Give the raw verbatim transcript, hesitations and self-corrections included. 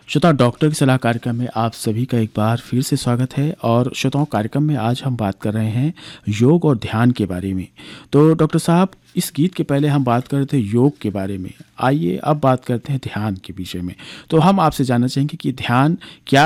श्रोताओ, doctor की सलाह कार्यक्रम में आप सभी का एक बार फिर से स्वागत है। और श्रोताओं, कार्यक्रम में आज हम बात कर रहे हैं योग और ध्यान के बारे में। तो डॉक्टर साहब, इस गीत के पहले हम बात कर रहे थे योग के बारे में। आइए अब बात करते हैं ध्यान के विषय में। तो हम आपसे जानना चाहेंगे कि ध्यान क्या